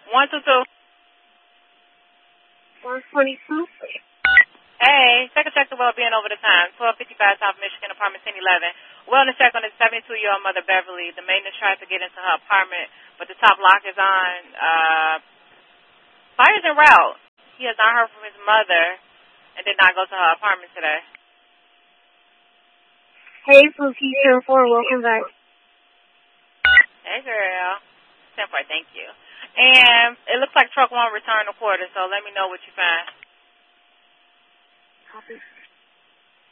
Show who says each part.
Speaker 1: 122.
Speaker 2: 122.
Speaker 1: Hey, second check the well-being over the time. 1255 South Michigan, apartment 1011. Wellness check on the 72-year-old mother, Beverly. The maintenance tried to get into her apartment, but the top lock is on. Fire's en route. He has not heard from his mother and did not go to her apartment today.
Speaker 2: Hey, Fluky 4, welcome back.
Speaker 1: Hey, girl. 10-4, thank you. And it looks like truck won't return the quarter, so let me know what you find.
Speaker 2: Copy.